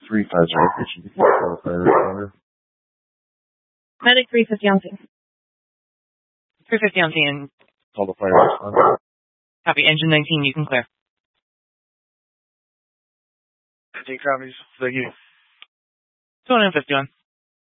350 location. Call the fire responder. Medic 350 on scene. 350 on scene. Call the fire responder. Copy. Engine 19, you can clear. 15 copies. Thank you. 250 on.